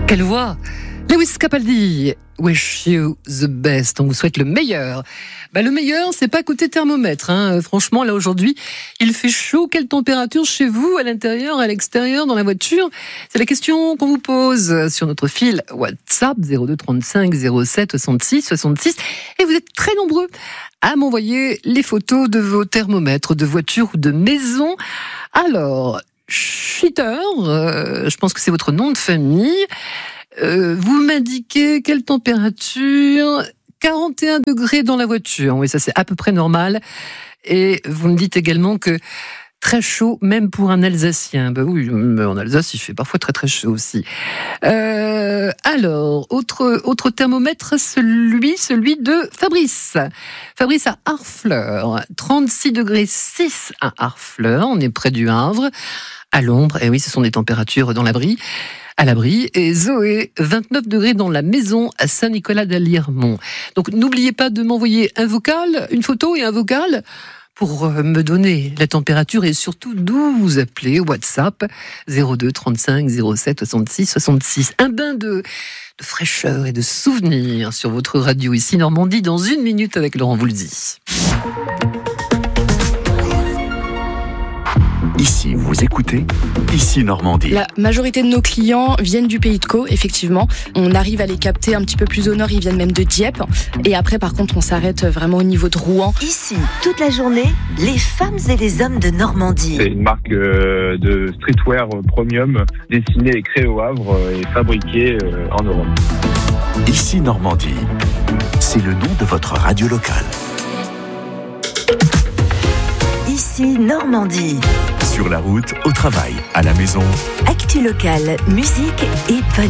Quelle voix! Lewis Capaldi, wish you the best. On vous souhaite le meilleur. Le meilleur, c'est pas côté thermomètre. Franchement, là aujourd'hui, il fait chaud. Quelle température chez vous, à l'intérieur, à l'extérieur, dans la voiture? C'est la question qu'on vous pose sur notre fil WhatsApp 02 35 07 66 66. Et vous êtes très nombreux à m'envoyer les photos de vos thermomètres de voiture ou de maison. Alors, Schitter, je pense que c'est votre nom de famille. Vous m'indiquez quelle température? 41 degrés dans la voiture. Oui, ça c'est à peu près normal. Et vous me dites également que très chaud, même pour un Alsacien. Oui, mais en Alsace, il fait parfois très très chaud aussi. Alors, autre thermomètre, celui de Fabrice. Fabrice à Harfleur. 36 degrés 6 à Harfleur. On est près du Havre. À l'ombre. Et oui, ce sont des températures à l'abri. Et Zoé, 29 degrés dans la maison à Saint-Nicolas-d'Alliermont. Donc, n'oubliez pas de m'envoyer un vocal, une photo et un vocal pour me donner la température et surtout d'où vous appelez. WhatsApp 02 35 07 66 66. Un bain de fraîcheur et de souvenirs sur votre radio ici Normandie dans 1 minute avec Laurent Voulzy. Ici, vous écoutez Ici Normandie. La majorité de nos clients viennent du Pays de Caux, effectivement. On arrive à les capter un petit peu plus au nord, ils viennent même de Dieppe. Et après, par contre, on s'arrête vraiment au niveau de Rouen. Ici, toute la journée, les femmes et les hommes de Normandie. C'est une marque de streetwear premium, dessinée et créée au Havre et fabriquée en Europe. Ici Normandie, c'est le nom de votre radio locale. Ici Normandie. Sur la route, au travail, à la maison. Actu locale, musique et bonne